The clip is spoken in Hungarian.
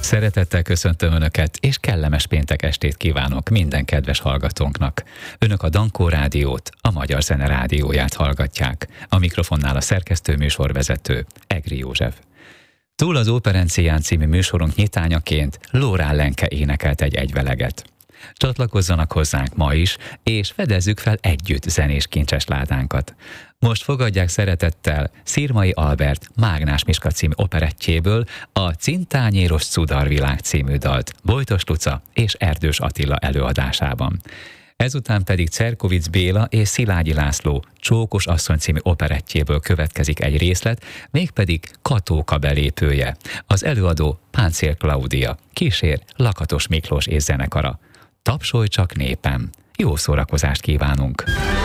Szeretettel köszöntöm Önöket, és kellemes péntek estét kívánok minden kedves hallgatónknak. Önök a Dankó Rádiót, a Magyar Zene Rádióját hallgatják. A mikrofonnál a szerkesztő műsorvezető, Egri József. Túl az Operencián című műsorunk nyitányaként Lórán Lenke énekelt egy egyveleget. Csatlakozzanak hozzánk ma is, és fedezzük fel együtt zenés kincses ládánkat. Most fogadják szeretettel Szirmai Albert Mágnás Miska című operettjéből a Cintányéros Cudarvilág című dalt Bojtos Luca és Erdős Attila előadásában. Ezután pedig Cerkovics Béla és Szilágyi László Csókos asszony című operettjéből következik egy részlet, mégpedig Katóka belépője. Az előadó Páncél Klaudia, kísér Lakatos Miklós és zenekara. Tapsolj csak népem! Jó szórakozást kívánunk!